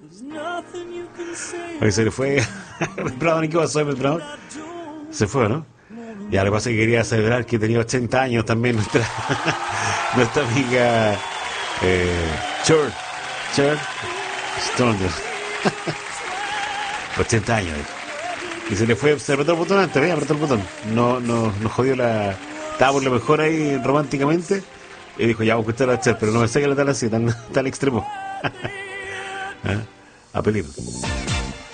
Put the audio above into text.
Ahí se le fue. Brown, ¿y qué pasó, Brown? Se fue, ¿no? Ya, lo que pasa es que quería celebrar que tenía 80 años también nuestra amiga Church Stronger. 80 años. Y se le fue, se apretó el botón antes, ¿ves? Apretó el botón. No jodió la... Estaba por lo mejor ahí románticamente. Y dijo, ya, vamos a escuchar a Cher, pero no me sé que la tal así, tan extremo. ¿Ah? A peligro.